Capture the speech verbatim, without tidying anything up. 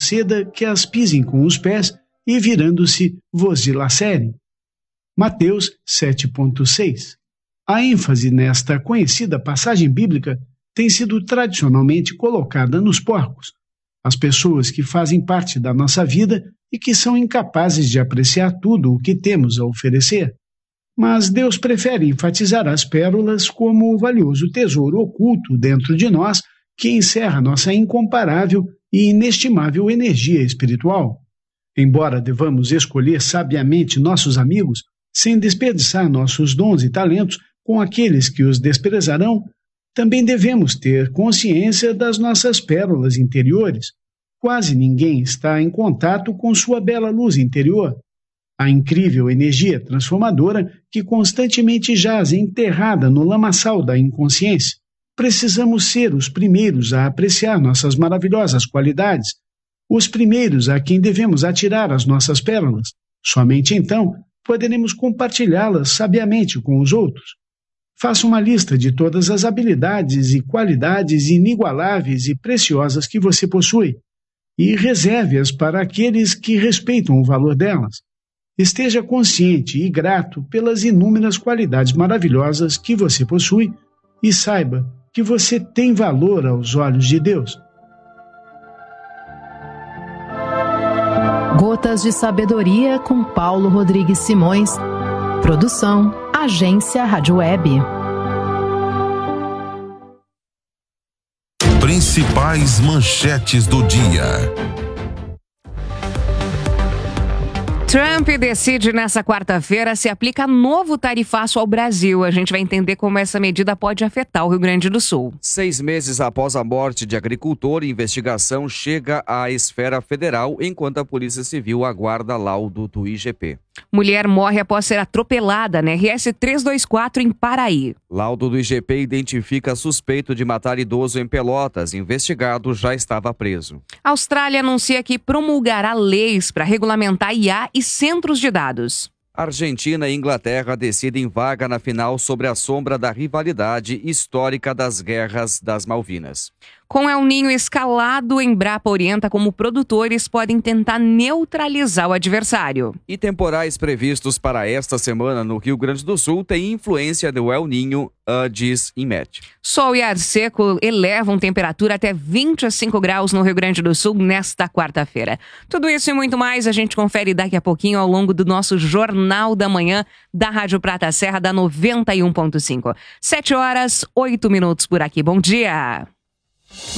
suceda que as pisem com os pés e virando-se vos dilacerem. Mateus sete ponto seis. A ênfase nesta conhecida passagem bíblica tem sido tradicionalmente colocada nos porcos, as pessoas que fazem parte da nossa vida e que são incapazes de apreciar tudo o que temos a oferecer. Mas Deus prefere enfatizar as pérolas como o valioso tesouro oculto dentro de nós que encerra nossa incomparável e inestimável energia espiritual. Embora devamos escolher sabiamente nossos amigos, sem desperdiçar nossos dons e talentos com aqueles que os desprezarão, também devemos ter consciência das nossas pérolas interiores. Quase ninguém está em contato com sua bela luz interior. A incrível energia transformadora que constantemente jaz enterrada no lamaçal da inconsciência. Precisamos ser os primeiros a apreciar nossas maravilhosas qualidades, os primeiros a quem devemos atirar as nossas pérolas. Somente então poderemos compartilhá-las sabiamente com os outros. Faça uma lista de todas as habilidades e qualidades inigualáveis e preciosas que você possui e reserve-as para aqueles que respeitam o valor delas. Esteja consciente e grato pelas inúmeras qualidades maravilhosas que você possui e saiba que você tem valor aos olhos de Deus. Gotas de Sabedoria com Paulo Rodrigues Simões. Produção, Agência Rádio Web. Principais manchetes do dia. Trump decide nessa quarta-feira se aplica novo tarifaço ao Brasil. A gente vai entender como essa medida pode afetar o Rio Grande do Sul. Seis meses após a morte de agricultor, investigação chega à esfera federal, enquanto a Polícia Civil aguarda laudo do I G P. Mulher morre após ser atropelada na R S trezentos e vinte e quatro em Paraí. Laudo do I G P identifica suspeito de matar idoso em Pelotas. Investigado já estava preso. A Austrália anuncia que promulgará leis para regulamentar I A e centros de dados. Argentina e Inglaterra decidem vaga na final sobre a sombra da rivalidade histórica das guerras das Malvinas. Com El Niño escalado, Embrapa orienta como produtores podem tentar neutralizar o adversário. E temporais previstos para esta semana no Rio Grande do Sul têm influência do El Niño, uh, diz Inmet. Sol e ar seco elevam temperatura até vinte e cinco graus no Rio Grande do Sul nesta quarta-feira. Tudo isso e muito mais a gente confere daqui a pouquinho ao longo do nosso Jornal da Manhã da Rádio Prata Serra da noventa e um ponto cinco. Sete horas, oito minutos por aqui. Bom dia!